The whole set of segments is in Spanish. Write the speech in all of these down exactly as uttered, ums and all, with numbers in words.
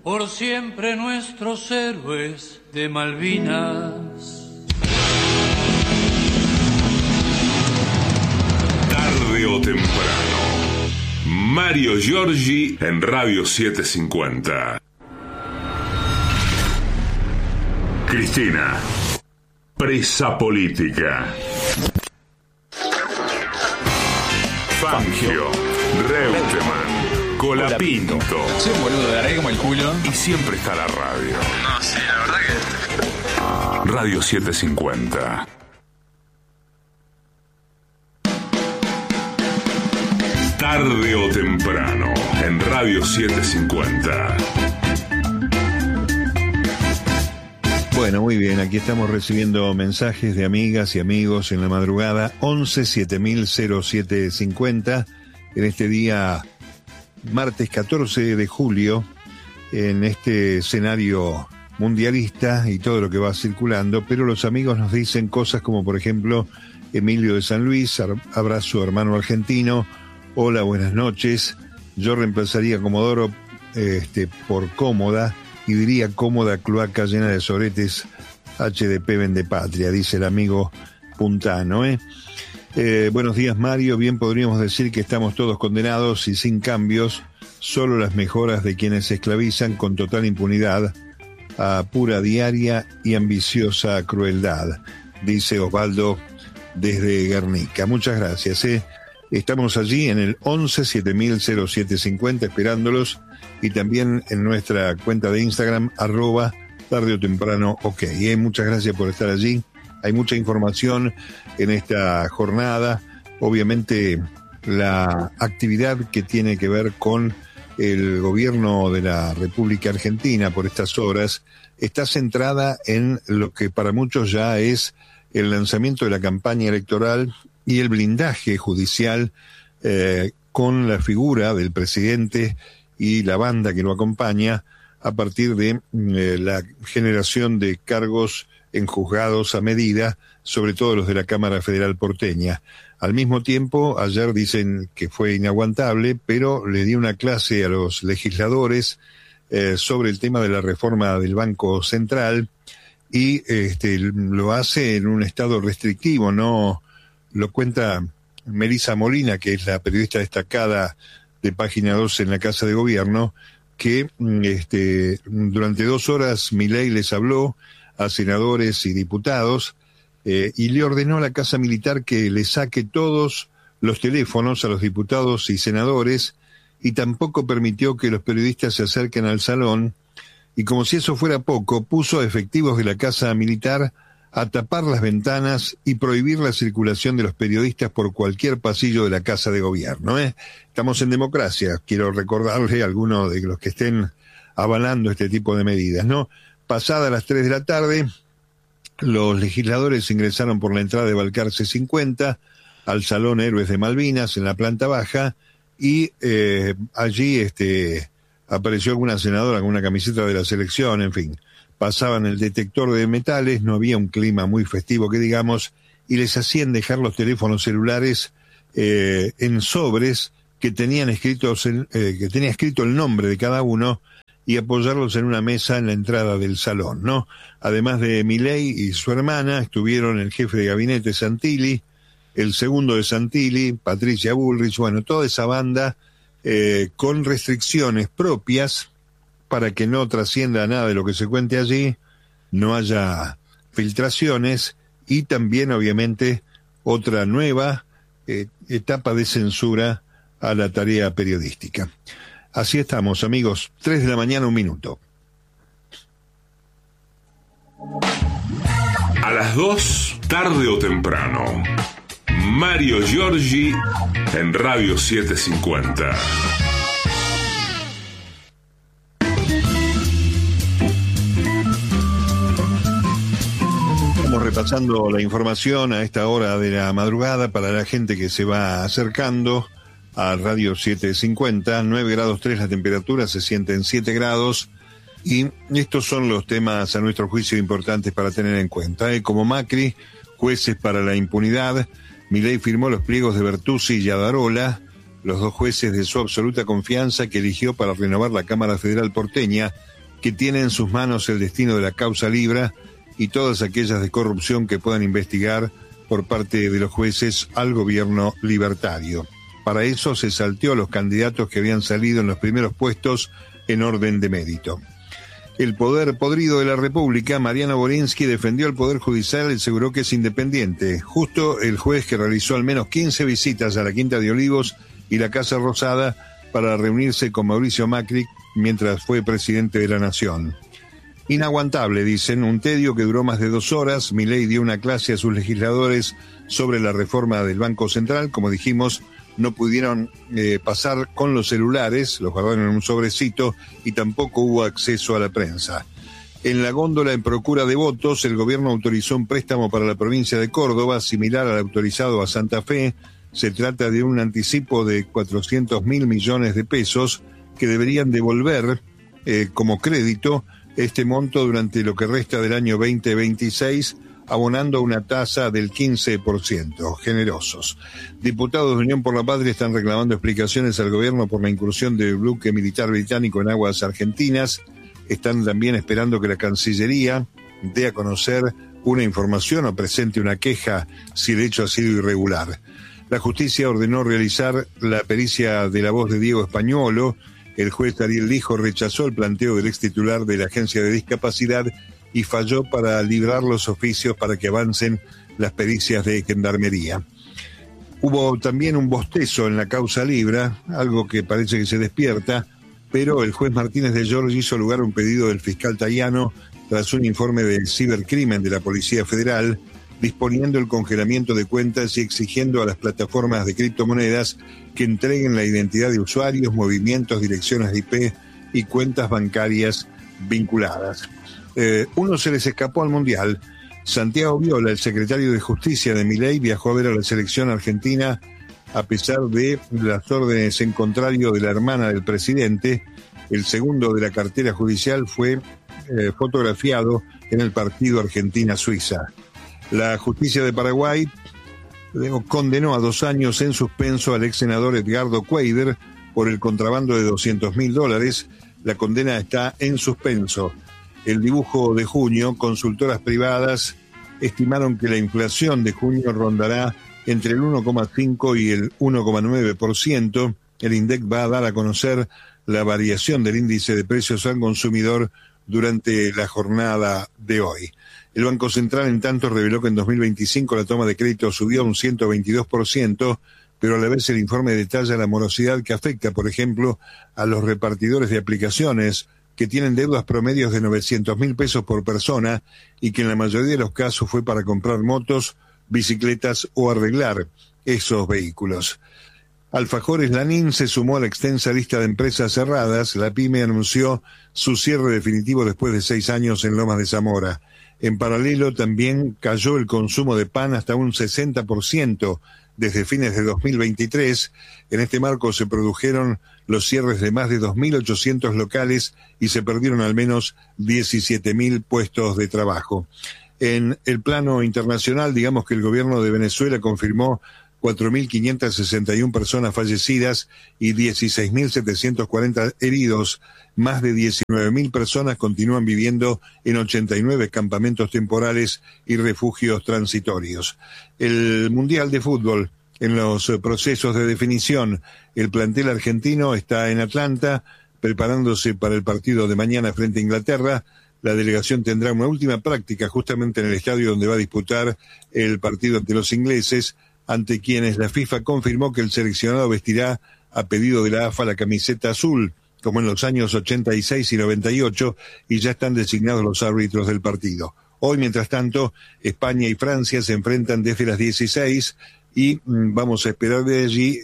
por siempre nuestros héroes de Malvinas. Tarde o temprano, Mario Giorgi en Radio setecientos cincuenta. Cristina, presa política. Fangio, Reutemann, Colapinto. Soy un boludo, de como el culo. Y siempre está la radio. No, sí, la verdad que... Radio setecientos cincuenta. Tarde o temprano, en Radio setecientos cincuenta. Bueno, muy bien, aquí estamos recibiendo mensajes de amigas y amigos en la madrugada. Once siete mil cero siete cincuenta, en este día martes catorce de julio, en este escenario mundialista y todo lo que va circulando, pero los amigos nos dicen cosas como, por ejemplo, Emilio de San Luis, abrazo hermano argentino, hola, buenas noches, yo reemplazaría Comodoro este, por cómoda, y diría cómoda cloaca llena de soretes, H D P Vendepatria, dice el amigo puntano, ¿eh? Eh, buenos días, Mario. Bien podríamos decir que estamos todos condenados y sin cambios, solo las mejoras de quienes se esclavizan con total impunidad a pura diaria y ambiciosa crueldad, dice Osvaldo desde Guernica. Muchas gracias, ¿eh? Estamos allí en el once siete mil cero siete cincuenta esperándolos, y también en nuestra cuenta de Instagram, arroba tarde o temprano, ok. ¿eh? Muchas gracias por estar allí. Hay mucha información en esta jornada. Obviamente, la actividad que tiene que ver con el gobierno de la República Argentina por estas horas está centrada en lo que para muchos ya es el lanzamiento de la campaña electoral y el blindaje judicial eh, con la figura del presidente y la banda que lo acompaña a partir de eh, la generación de cargos en juzgados a medida, sobre todo los de la Cámara Federal porteña. Al mismo tiempo, ayer dicen que fue inaguantable, pero le dio una clase a los legisladores eh, sobre el tema de la reforma del Banco Central y este, lo hace en un estado restrictivo, no lo cuenta Melissa Molina, que es la periodista destacada de Página doce en la Casa de Gobierno, que este, durante dos horas Milei les habló a senadores y diputados eh, y le ordenó a la Casa Militar que le saque todos los teléfonos a los diputados y senadores, y tampoco permitió que los periodistas se acerquen al salón, y como si eso fuera poco, puso a efectivos de la Casa Militar a tapar las ventanas y prohibir la circulación de los periodistas por cualquier pasillo de la Casa de Gobierno, ¿eh? Estamos en democracia, quiero recordarle a algunos de los que estén avalando este tipo de medidas, ¿no? Pasadas las tres de la tarde, los legisladores ingresaron por la entrada de Balcarce cincuenta al Salón Héroes de Malvinas en la planta baja, y eh, allí este, apareció alguna senadora con una camiseta de la selección, en fin. Pasaban el detector de metales, no había un clima muy festivo que digamos, y les hacían dejar los teléfonos celulares eh, en sobres que tenían escritos en, eh, que tenía escrito el nombre de cada uno, y apoyarlos en una mesa en la entrada del salón, ¿no? Además de Milei y su hermana, estuvieron el jefe de gabinete Santilli, el segundo de Santilli, Patricia Bullrich, bueno, toda esa banda eh, con restricciones propias para que no trascienda nada de lo que se cuente allí, no haya filtraciones, y también, obviamente, otra nueva eh, etapa de censura a la tarea periodística. Así estamos, amigos. Tres de la mañana, un minuto. A las dos, tarde o temprano, Mario Giorgi en Radio setecientos cincuenta. Estamos repasando la información a esta hora de la madrugada para la gente que se va acercando a Radio setecientos cincuenta. Nueve grados tres la temperatura, se sienten siete grados, y estos son los temas a nuestro juicio importantes para tener en cuenta, ¿eh? Como Macri, jueces para la impunidad. Milei firmó los pliegos de Bertuzzi y Adarola, los dos jueces de su absoluta confianza que eligió para renovar la Cámara Federal porteña, que tiene en sus manos el destino de la causa Libra y todas aquellas de corrupción que puedan investigar por parte de los jueces al gobierno libertario. Para eso se salteó a los candidatos que habían salido en los primeros puestos en orden de mérito. El poder podrido de la República, Mariano Borinsky, defendió al Poder Judicial y aseguró que es independiente. Justo el juez que realizó al menos quince visitas a la Quinta de Olivos y la Casa Rosada para reunirse con Mauricio Macri mientras fue presidente de la Nación. Inaguantable, dicen, un tedio que duró más de dos horas. Milei dio una clase a sus legisladores sobre la reforma del Banco Central. Como dijimos, no pudieron eh, pasar con los celulares, los guardaron en un sobrecito y tampoco hubo acceso a la prensa. En la góndola en procura de votos, el gobierno autorizó un préstamo para la provincia de Córdoba, similar al autorizado a Santa Fe. Se trata de un anticipo de cuatrocientos mil millones de pesos que deberían devolver eh, como crédito este monto durante lo que resta del año veinte veintiséis, abonando una tasa del quince por ciento. Generosos. Diputados de Unión por la Patria están reclamando explicaciones al gobierno por la incursión del buque militar británico en aguas argentinas. Están también esperando que la Cancillería dé a conocer una información o presente una queja si el hecho ha sido irregular. La justicia ordenó realizar la pericia de la voz de Diego Españolo. El juez Ariel Lijo rechazó el planteo del ex titular de la Agencia de Discapacidad y falló para librar los oficios para que avancen las pericias de gendarmería. Hubo también un bostezo en la causa Libra, algo que parece que se despierta, pero el juez Martínez de Giorgi hizo lugar a un pedido del fiscal Tayano tras un informe del cibercrimen de la Policía Federal, disponiendo el congelamiento de cuentas y exigiendo a las plataformas de criptomonedas que entreguen la identidad de usuarios, movimientos, direcciones de I P y cuentas bancarias vinculadas. Eh, uno se les escapó al Mundial. Santiago Viola, el secretario de Justicia de Milei, viajó a ver a la selección argentina a pesar de las órdenes en contrario de la hermana del presidente. El segundo de la cartera judicial fue eh, fotografiado en el partido Argentina-Suiza. La justicia de Paraguay eh, condenó a dos años en suspenso al ex senador Edgardo Cuader por el contrabando de doscientos mil dólares. La condena está en suspenso. El dibujo de junio, consultoras privadas estimaron que la inflación de junio rondará entre el uno coma cinco y el uno coma nueve por ciento. El INDEC va a dar a conocer la variación del índice de precios al consumidor durante la jornada de hoy. El Banco Central, en tanto, reveló que en dos mil veinticinco la toma de crédito subió un ciento veintidós por ciento, pero a la vez el informe detalla la morosidad que afecta, por ejemplo, a los repartidores de aplicaciones, que tienen deudas promedios de novecientos mil pesos por persona y que en la mayoría de los casos fue para comprar motos, bicicletas o arreglar esos vehículos. Alfajores Lanín se sumó a la extensa lista de empresas cerradas. La pyme anunció su cierre definitivo después de seis años en Lomas de Zamora. En paralelo también cayó el consumo de pan hasta un sesenta por ciento desde fines de dos mil veintitrés. En este marco se produjeron los cierres de más de dos mil ochocientos locales y se perdieron al menos diecisiete mil puestos de trabajo. En el plano internacional, digamos que el gobierno de Venezuela confirmó cuatro mil quinientas sesenta y una personas fallecidas y dieciséis mil setecientos cuarenta heridos. Más de diecinueve mil personas continúan viviendo en ochenta y nueve campamentos temporales y refugios transitorios. El Mundial de Fútbol, en los procesos de definición, el plantel argentino está en Atlanta, preparándose para el partido de mañana frente a Inglaterra. La delegación tendrá una última práctica justamente en el estadio donde va a disputar el partido ante los ingleses, ante quienes la FIFA confirmó que el seleccionado vestirá a pedido de la A F A la camiseta azul, como en los años ochenta y seis y noventa y ocho, y ya están designados los árbitros del partido. Hoy, mientras tanto, España y Francia se enfrentan desde las dieciséis y mmm, vamos a esperar de allí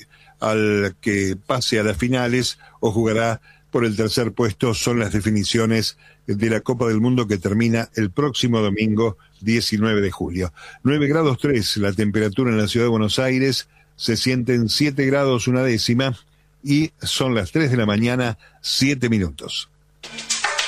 al que pase a las finales o jugará por el tercer puesto. Son las definiciones de la Copa del Mundo que termina el próximo domingo diecinueve de julio. nueve grados tres la temperatura en la ciudad de Buenos Aires, se sienten siete grados una décima y son las tres de la mañana, siete minutos.